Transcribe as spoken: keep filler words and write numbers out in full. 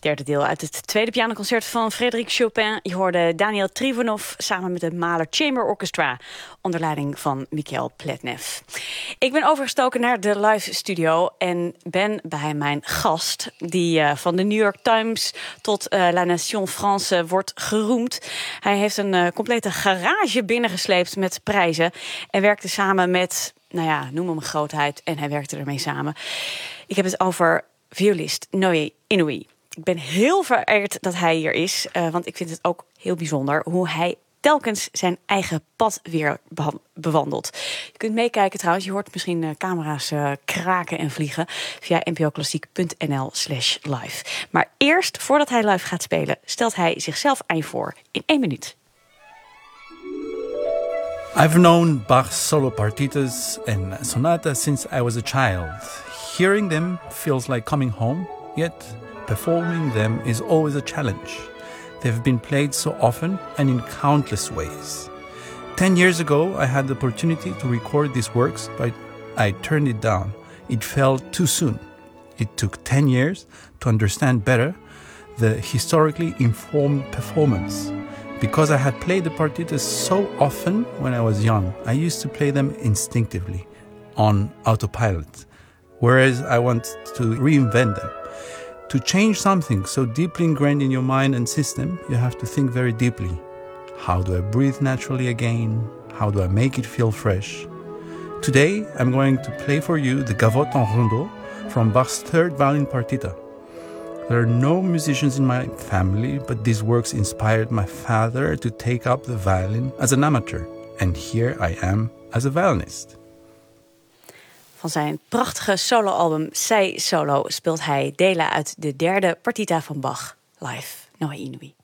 Derde deel uit het tweede pianoconcert van Frédéric Chopin. Je hoorde Daniel Trifonov samen met het Mahler Chamber Orchestra onder leiding van Mikhail Pletnev. Ik ben overgestoken naar de live studio en ben bij mijn gast, die uh, van de New York Times tot uh, La Nation France wordt geroemd. Hij heeft een uh, complete garage binnengesleept met prijzen en werkte samen met, nou ja, noem hem een grootheid, en hij werkte ermee samen. Ik heb het over violist Noé Inoue. Ik ben heel vereerd dat hij hier is, uh, want ik vind het ook heel bijzonder hoe hij telkens zijn eigen pad weer beha- bewandelt. Je kunt meekijken trouwens, je hoort misschien uh, camera's uh, kraken en vliegen via npoklassiek.nl slash live. Maar eerst, voordat hij live gaat spelen, stelt hij zichzelf aan je voor in één minuut. I've known Bach's solo partitas and sonatas since I was a child. Hearing them feels like coming home, yet performing them is always a challenge. They've been played so often and in countless ways. Ten years ago, I had the opportunity to record these works, but I turned it down. It felt too soon. It took ten years to understand better the historically informed performance. Because I had played the partitas so often when I was young, I used to play them instinctively, on autopilot, whereas I want to reinvent them. To change something so deeply ingrained in your mind and system, you have to think very deeply. How do I breathe naturally again? How do I make it feel fresh? Today, I'm going to play for you the Gavotte en Rondeau from Bach's third violin partita. There are no musicians in my family, but these works inspired my father to take up the violin as an amateur. And here I am as a violinist. Van zijn prachtige soloalbum Sei Solo speelt hij delen uit de derde partita van Bach live. Noé Inoue.